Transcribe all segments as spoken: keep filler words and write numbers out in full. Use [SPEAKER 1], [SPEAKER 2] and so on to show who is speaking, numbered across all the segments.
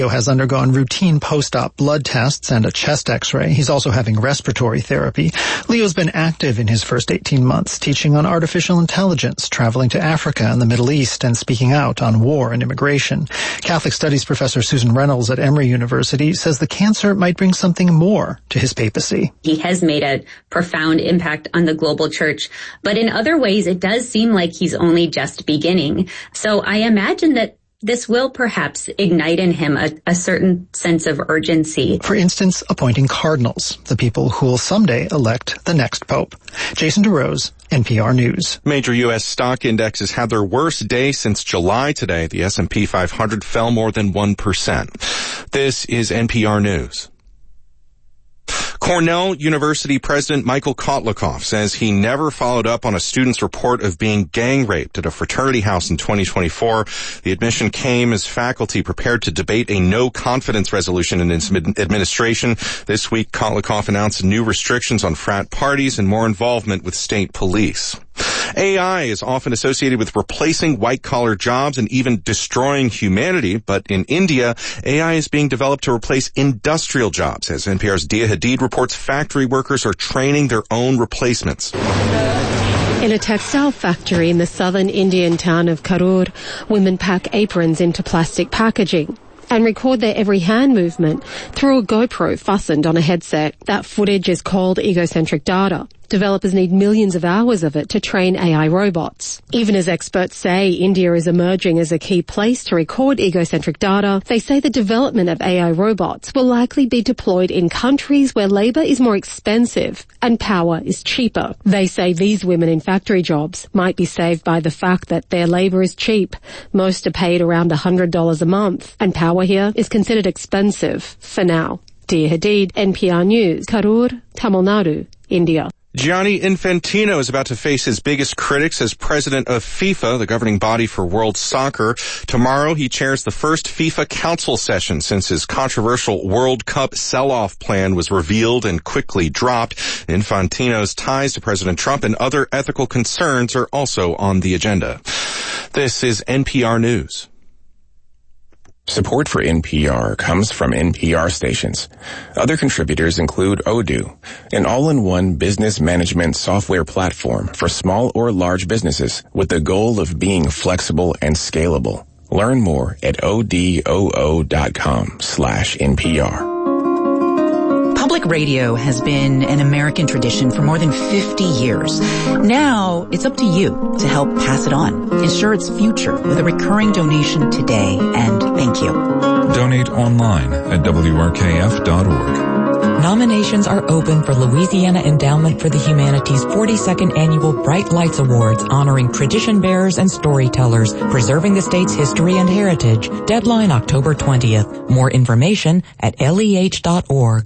[SPEAKER 1] Leo has undergone routine post-op blood tests and a chest x-ray. He's also having respiratory therapy. Leo's been active in his first eighteen months, teaching on artificial intelligence, traveling to Africa and the Middle East, and speaking out on war and immigration. Catholic Studies professor Susan Reynolds at Emory University says the cancer might bring something more to his papacy.
[SPEAKER 2] He has made a profound impact on the global church, but in other ways it does seem like he's only just beginning. So I imagine that this will perhaps ignite in him a, a certain sense of urgency.
[SPEAKER 1] For instance, appointing cardinals, the people who will someday elect the next pope. Jason DeRose, N P R News.
[SPEAKER 3] Major U S stock indexes had their worst day since July today. The S and P five hundred fell more than one percent. This is N P R News. Cornell University President Michael Kotlikoff says he never followed up on a student's report of being gang raped at a fraternity house in twenty twenty-four. The admission came as faculty prepared to debate a no-confidence resolution in his administration. This week, Kotlikoff announced new restrictions on frat parties and more involvement with state police. A I is often associated with replacing white-collar jobs and even destroying humanity, but in India, A I is being developed to replace industrial jobs. As N P R's Dia Hadid reports, factory workers are training their own replacements.
[SPEAKER 4] In a textile factory in the southern Indian town of Karur, women pack aprons into plastic packaging and record their every hand movement through a GoPro fastened on a headset. That footage is called egocentric data. Developers need millions of hours of it to train A I robots. Even as experts say India is emerging as a key place to record egocentric data, they say the development of A I robots will likely be deployed in countries where labor is more expensive and power is cheaper. They say these women in factory jobs might be saved by the fact that their labor is cheap. Most are paid around one hundred dollars a month, and power here is considered expensive for now. Dia Hadid, N P R News, Karur, Tamil Nadu, India.
[SPEAKER 3] Gianni Infantino is about to face his biggest critics as president of FIFA, the governing body for world soccer. Tomorrow, he chairs the first FIFA council session since his controversial World Cup sell-off plan was revealed and quickly dropped. Infantino's ties to President Trump and other ethical concerns are also on the agenda. This is N P R News.
[SPEAKER 5] Support for N P R comes from N P R stations. Other contributors include Odoo, an all-in-one business management software platform for small or large businesses with the goal of being flexible and scalable. Learn more at odoo dot com slash N P R.
[SPEAKER 6] Public radio has been an American tradition for more than fifty years. Now, it's up to you to help pass it on. Ensure its future with a recurring donation today, and thank you.
[SPEAKER 7] Donate online at W R K F dot org.
[SPEAKER 8] Nominations are open for Louisiana Endowment for the Humanities forty-second Annual Bright Lights Awards, honoring tradition bearers and storytellers, preserving the state's history and heritage. Deadline October twentieth. More information at L E H dot org.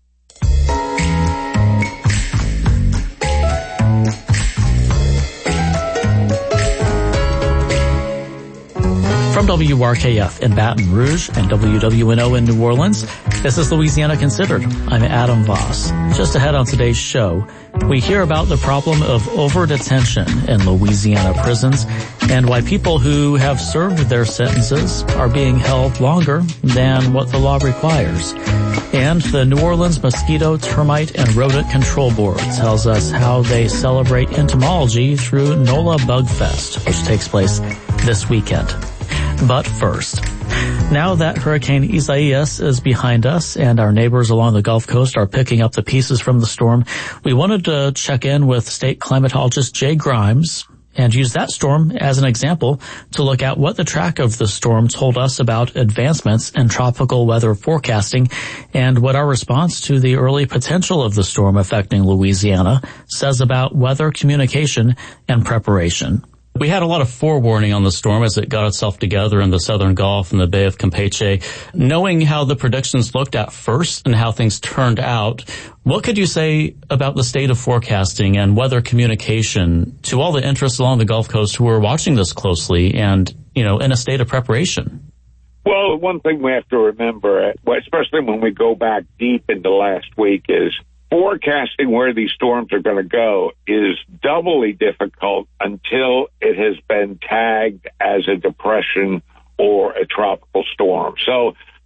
[SPEAKER 9] From W R K F in Baton Rouge and W W N O in New Orleans, this is Louisiana Considered. I'm Adam Voss. Just ahead on today's show, we hear about the problem of over-detention in Louisiana prisons and why people who have served their sentences are being held longer than what the law requires. And the New Orleans Mosquito, Termite, and Rodent Control Board tells us how they celebrate entomology through NOLA Bug Fest, which takes place this weekend. But first, now that Hurricane Isaias is behind us and our neighbors along the Gulf Coast are picking up the pieces from the storm, we wanted to check in with state climatologist Jay Grimes and use that storm as an example to look at what the track of the storm told us about advancements in tropical weather forecasting and what our response to the early potential of the storm affecting Louisiana says about weather communication and preparation.
[SPEAKER 10] We had a lot of forewarning on the storm as it got itself together in the southern Gulf and the Bay of Campeche. Knowing how the predictions looked at first and how things turned out, what could you say about the state of forecasting and weather communication to all the interests along the Gulf Coast who are watching this closely and, you know, in a state of preparation?
[SPEAKER 11] Well, one thing we have to remember, especially when we go back deep into last week, is forecasting where these storms are going to go is doubly difficult until it has been tagged as a depression or a tropical storm. So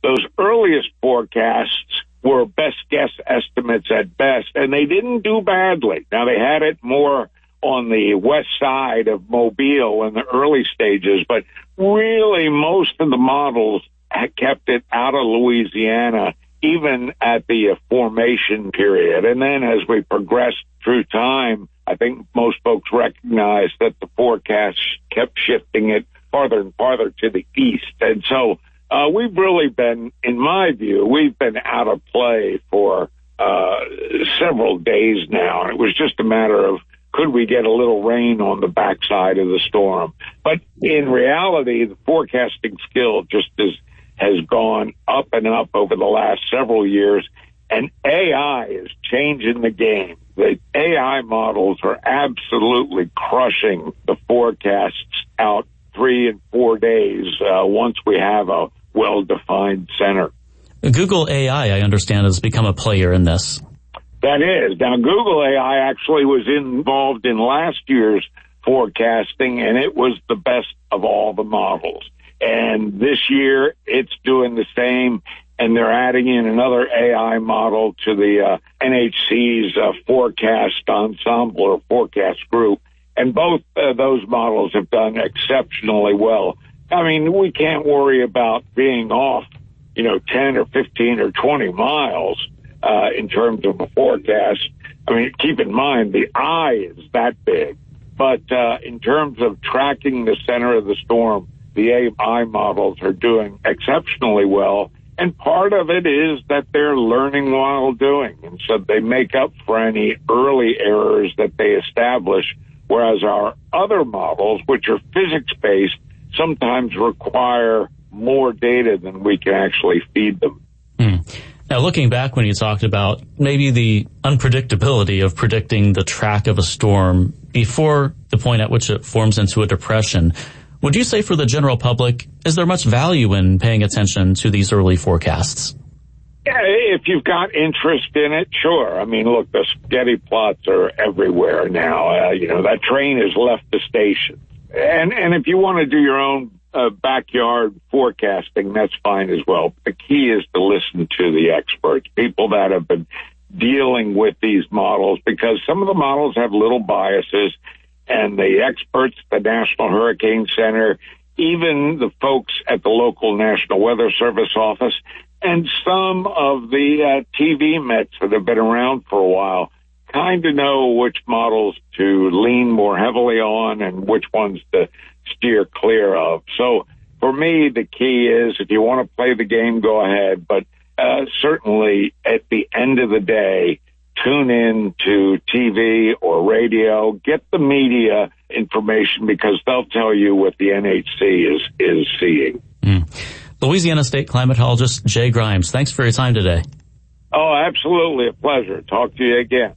[SPEAKER 11] those earliest forecasts were best guess estimates at best, and they didn't do badly. Now, they had it more on the west side of Mobile in the early stages, but really most of the models had kept it out of Louisiana, even at the formation period. And then as we progressed through time, I think most folks recognized that the forecast kept shifting it farther and farther to the east. And so uh, we've really been, in my view, we've been out of play for uh, several days now. And it was just a matter of, could we get a little rain on the backside of the storm? But in reality, the forecasting skill just is, has gone up and up over the last several years, and A I is changing the game. The A I models are absolutely crushing the forecasts out three and four days uh, once we have a well-defined center.
[SPEAKER 10] Google A I, I understand, has become a player in this.
[SPEAKER 11] That is. Now, Google A I actually was involved in last year's forecasting, and it was the best of all the models. And this year, it's doing the same, and they're adding in another A I model to the uh, N H C's uh, forecast ensemble or forecast group. And both uh, those models have done exceptionally well. I mean, we can't worry about being off, you know, ten or fifteen or twenty miles uh, in terms of a forecast. I mean, keep in mind, the eye is that big. But uh, in terms of tracking the center of the storm, the A I models are doing exceptionally well. And part of it is that they're learning while doing. And so they make up for any early errors that they establish, whereas our other models, which are physics-based, sometimes require more data than we can actually feed them.
[SPEAKER 10] Hmm. Now, looking back when you talked about maybe the unpredictability of predicting the track of a storm before the point at which it forms into a depression, would you say for the general public, is there much value in paying attention to these early forecasts?
[SPEAKER 11] Yeah, if you've got interest in it, sure. I mean, look, the spaghetti plots are everywhere now. Uh, you know, that train has left the station. And and if you want to do your own uh, backyard forecasting, that's fine as well. The key is to listen to the experts, people that have been dealing with these models, because some of the models have little biases, and the experts, the National Hurricane Center, even the folks at the local National Weather Service office, and some of the uh, T V Mets that have been around for a while kind of know which models to lean more heavily on and which ones to steer clear of. So for me, the key is if you want to play the game, go ahead. But uh, certainly at the end of the day, tune in to T V or radio, get the media information, because they'll tell you what the N H C is, is seeing.
[SPEAKER 10] Mm. Louisiana State climatologist Jay Grimes, thanks for your time today.
[SPEAKER 11] Oh, absolutely. A pleasure. Talk to you again.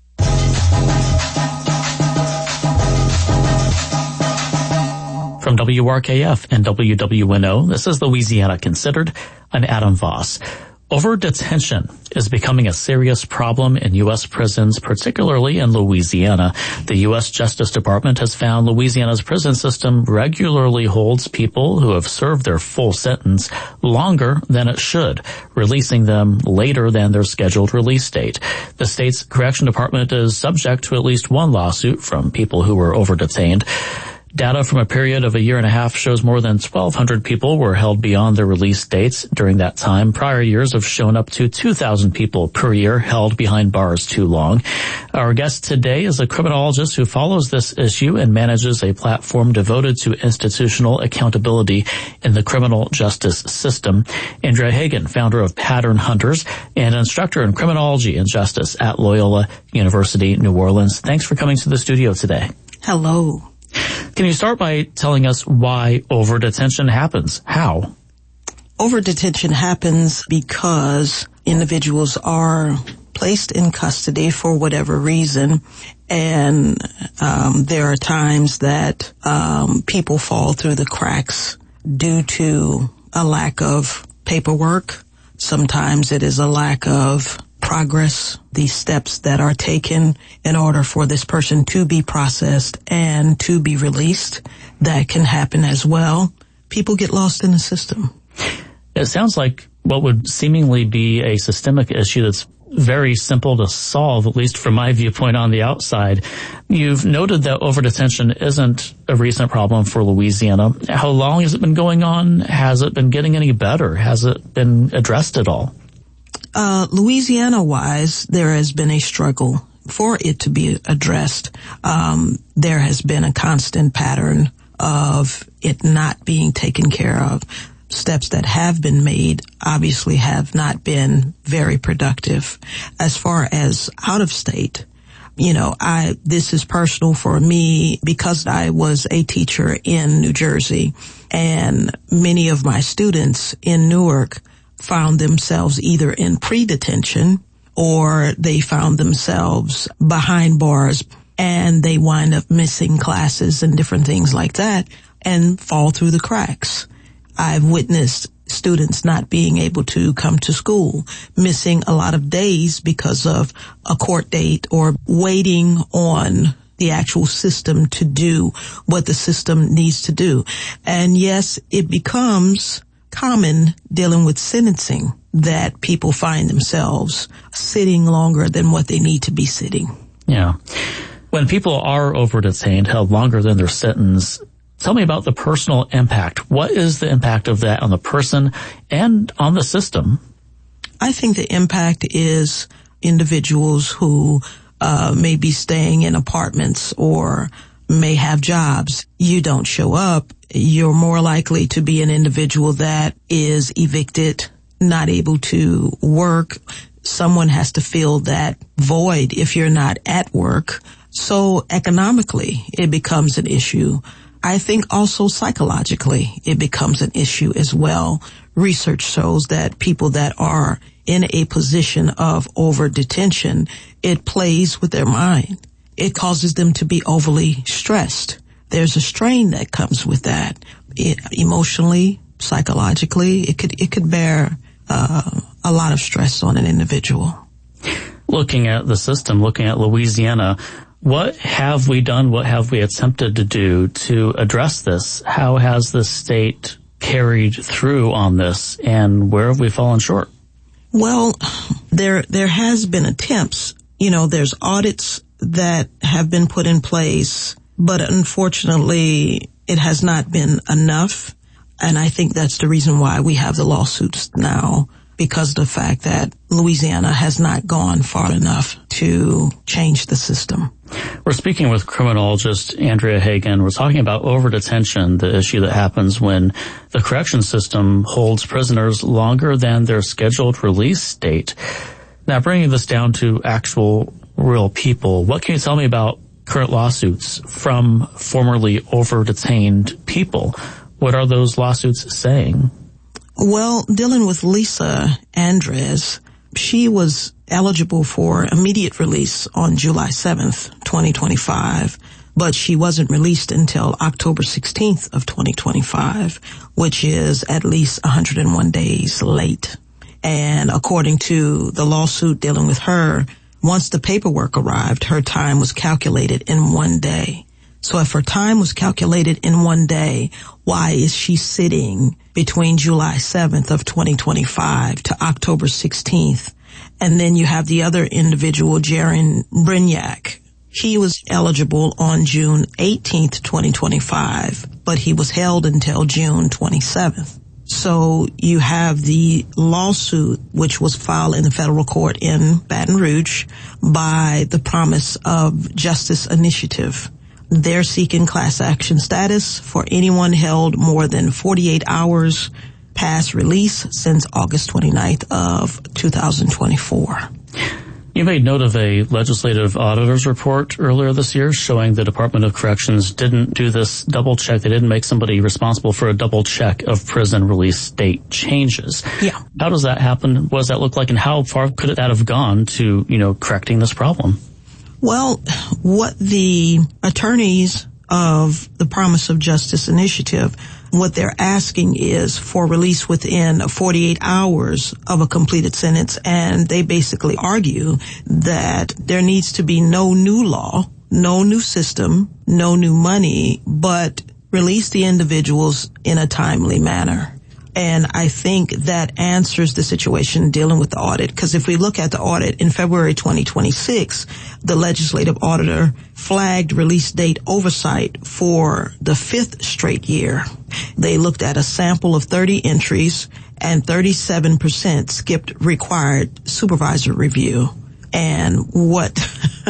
[SPEAKER 10] From W R K F and W W N O, this is Louisiana Considered. I'm Adam Voss. Over-detention is becoming a serious problem in U S prisons, particularly in Louisiana. The U S Justice Department has found Louisiana's prison system regularly holds people who have served their full sentence longer than it should, releasing them later than their scheduled release date. The state's correction department is subject to at least one lawsuit from people who were over-detained. Data from a period of a year and a half shows more than twelve hundred people were held beyond their release dates during that time. Prior years have shown up to two thousand people per year held behind bars too long. Our guest today is a criminologist who follows this issue and manages a platform devoted to institutional accountability in the criminal justice system. Andrea Hagen, founder of Pattern Hunters and instructor in criminology and justice at Loyola University, New Orleans. Thanks for coming to the studio today.
[SPEAKER 12] Hello.
[SPEAKER 10] Can you start by telling us why over-detention happens? How?
[SPEAKER 12] Over-detention happens because individuals are placed in custody for whatever reason, and um, there are times that um, people fall through the cracks due to a lack of paperwork. Sometimes it is a lack of progress, the steps that are taken in order for this person to be processed and to be released. That can happen as well. People get lost in the system.
[SPEAKER 10] It sounds like
[SPEAKER 9] what would seemingly be a systemic issue that's very simple to solve, at least from my viewpoint on the outside. You've noted that overdetention isn't a recent problem for Louisiana. How long has it been going on? Has it been getting any better? Has it been addressed at all?
[SPEAKER 12] Uh, Louisiana-wise, there has been a struggle for it to be addressed. Um, there has been a constant pattern of it not being taken care of. Steps that have been made obviously have not been very productive. As far as out of state, you know, I, this is personal for me because I was a teacher in New Jersey, and many of my students in Newark found themselves either in pre-detention or they found themselves behind bars, and they wind up missing classes and different things like that and fall through the cracks. I've witnessed students not being able to come to school, missing a lot of days because of a court date or waiting on the actual system to do what the system needs to do. And yes, it becomes common dealing with sentencing that people find themselves sitting longer than what they need to be sitting.
[SPEAKER 9] Yeah. When people are over-detained, held longer than their sentence, tell me about the personal impact. What is the impact of that on the person and on the system?
[SPEAKER 12] I think the impact is individuals who uh, may be staying in apartments or may have jobs. You don't show up, you're more likely to be an individual that is evicted, not able to work. Someone has to fill that void if you're not at work. So economically, it becomes an issue. I think also psychologically, it becomes an issue as well. Research shows that people that are in a position of over detention, it plays with their mind. It causes them to be overly stressed. There's a strain that comes with that. It, emotionally, psychologically, it could it could bear uh, a lot of stress on an individual.
[SPEAKER 9] Looking at the system, looking at Louisiana, what have we done, what have we attempted to do to address this? How has the state carried through on this, and where have we fallen short?
[SPEAKER 12] Well, there there has been attempts. You know, there's audits that have been put in place, but unfortunately, it has not been enough. And I think that's the reason why we have the lawsuits now, because of the fact that Louisiana has not gone far enough to change the system.
[SPEAKER 9] We're speaking with criminologist Andrea Hagen. We're talking about over-detention, the issue that happens when the correction system holds prisoners longer than their scheduled release date. Now, bringing this down to actual real people, what can you tell me about current lawsuits from formerly over-detained people? What are those lawsuits saying?
[SPEAKER 12] Well, dealing with Lisa Andres, she was eligible for immediate release on July seventh, twenty twenty-five, but she wasn't released until October sixteenth of twenty twenty-five, which is at least one hundred one days late. And according to the lawsuit dealing with her, once the paperwork arrived, her time was calculated in one day. So if her time was calculated in one day, why is she sitting between July seventh of twenty twenty-five to October sixteenth? And then you have the other individual, Jaron Brignac. He was eligible on June eighteenth, twenty twenty-five, but he was held until June twenty-seventh. So you have the lawsuit, which was filed in the federal court in Baton Rouge by the Promise of Justice Initiative. They're seeking class action status for anyone held more than forty-eight hours past release since August twenty-ninth of two thousand twenty-four.
[SPEAKER 9] You made note of a legislative auditor's report earlier this year showing the Department of Corrections didn't do this double check. They didn't make somebody responsible for a double check of prison release date changes.
[SPEAKER 12] Yeah.
[SPEAKER 9] How does that happen? What does that look like? And how far could that have gone to, you know, correcting this problem?
[SPEAKER 12] Well, what the attorneys of the Promise of Justice Initiative, what they're asking is for release within forty-eight hours of a completed sentence, and they basically argue that there needs to be no new law, no new system, no new money, but release the individuals in a timely manner. And I think that answers the situation dealing with the audit. Because if we look at the audit in February twenty twenty-six, the legislative auditor flagged release date oversight for the fifth straight year. They looked at a sample of thirty entries, and thirty-seven percent skipped required supervisor review. And what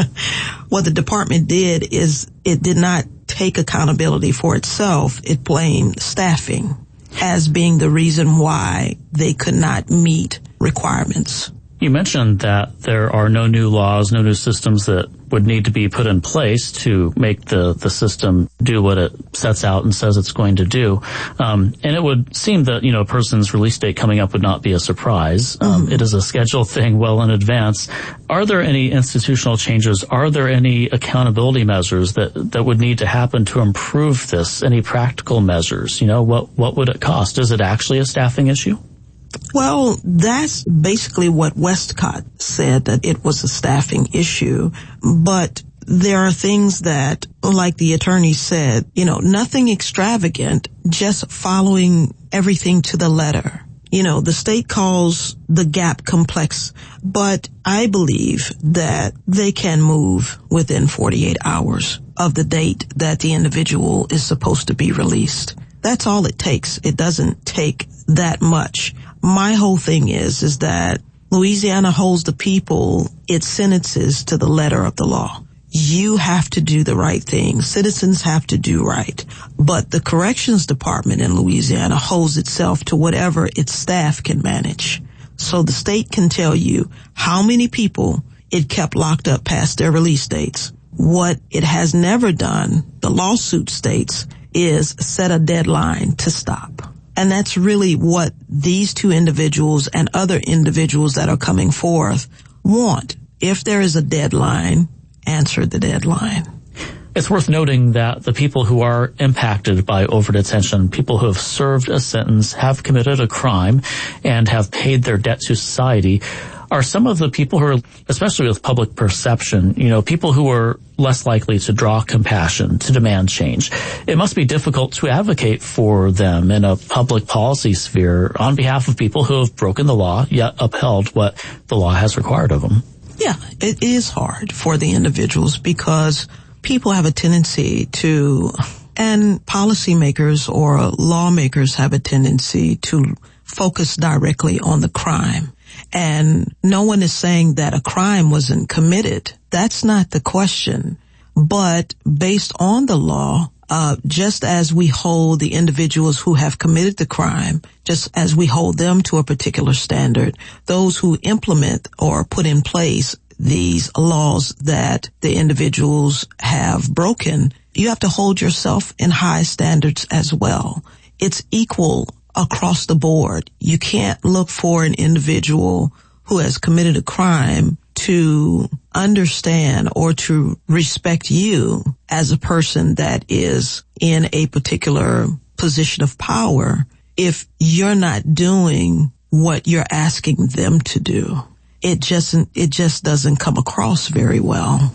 [SPEAKER 12] what the department did is it did not take accountability for itself. It blamed staffing as being the reason why they could not meet requirements.
[SPEAKER 9] You mentioned that there are no new laws, no new systems that would need to be put in place to make the, the system do what it sets out and says it's going to do. Um, and it would seem that, you know, a person's release date coming up would not be a surprise. Um, mm-hmm. It is a scheduled thing well in advance. Are there any institutional changes? Are there any accountability measures that, that would need to happen to improve this? Any practical measures? You know, what, what would it cost? Is it actually a staffing issue?
[SPEAKER 12] Well, that's basically what Westcott said, that it was a staffing issue. But there are things that, like the attorney said, you know, nothing extravagant, just following everything to the letter. You know, the state calls the gap complex, but I believe that they can move within forty-eight hours of the date that the individual is supposed to be released. That's all it takes. It doesn't take that much. My whole thing is, is that Louisiana holds the people its sentences to the letter of the law. You have to do the right thing. Citizens have to do right. But the corrections department in Louisiana holds itself to whatever its staff can manage. So the state can tell you how many people it kept locked up past their release dates. What it has never done, the lawsuit states, is set a deadline to stop. And that's really what these two individuals and other individuals that are coming forth want. If there is a deadline, answer the deadline.
[SPEAKER 9] It's worth noting that the people who are impacted by overdetention, people who have served a sentence, have committed a crime, and have paid their debt to society, are some of the people who are, especially with public perception, you know, people who are less likely to draw compassion, to demand change. It must be difficult to advocate for them in a public policy sphere on behalf of people who have broken the law, yet upheld what the law has required of them.
[SPEAKER 12] Yeah, it is hard for the individuals because people have a tendency to, and policymakers or lawmakers have a tendency to focus directly on the crime. And no one is saying that a crime wasn't committed. That's not the question. But based on the law, uh, just as we hold the individuals who have committed the crime, just as we hold them to a particular standard, those who implement or put in place these laws that the individuals have broken, you have to hold yourself in high standards as well. It's equal across the board. You can't look for an individual who has committed a crime to understand or to respect you as a person that is in a particular position of power if you're not doing what you're asking them to do. It just, it just doesn't come across very well.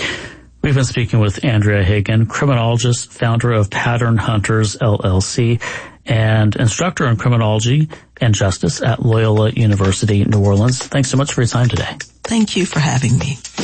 [SPEAKER 9] We've been speaking with Andrea Hagan, criminologist, founder of Pattern Hunters, L L C, and instructor in criminology and justice at Loyola University, New Orleans. Thanks so much for your time today.
[SPEAKER 12] Thank you for having me.